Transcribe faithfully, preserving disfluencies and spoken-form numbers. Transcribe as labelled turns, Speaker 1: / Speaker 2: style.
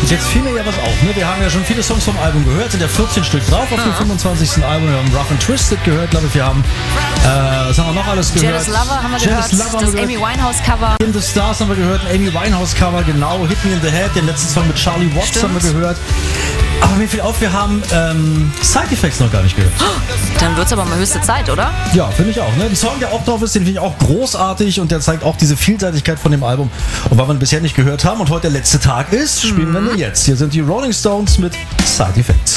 Speaker 1: Markus, jetzt fiel mir ja was auf. Ne? Wir haben ja schon viele Songs vom Album gehört, sind ja vierzehn Stück drauf auf dem fünfundzwanzigsten Album. Wir haben Rough and Twisted gehört, glaube ich. Wir haben, äh, was haben wir noch alles gehört?
Speaker 2: Jealous Lover haben wir
Speaker 1: Jealous
Speaker 2: gehört,
Speaker 1: Lover haben
Speaker 2: das
Speaker 1: wir
Speaker 2: Amy
Speaker 1: gehört.
Speaker 2: Winehouse-Cover.
Speaker 1: In the Stars haben wir gehört, ein Amy Winehouse-Cover, genau. Hit Me in the Head, den letzten Song mit Charlie Watts
Speaker 2: Stimmt.
Speaker 1: haben wir gehört. Aber mir fiel auf, wir haben ähm, Side Effects noch gar nicht gehört.
Speaker 2: Dann wird's aber mal höchste Zeit, oder?
Speaker 1: Ja, finde ich auch. Ne? Ein Song, der auch drauf ist, den finde ich auch großartig und der zeigt auch diese Vielseitigkeit von dem Album. Und weil wir ihn bisher nicht gehört haben und heute der letzte Tag ist, spielen wir nur jetzt. Hier sind die Rolling Stones mit Side Effects.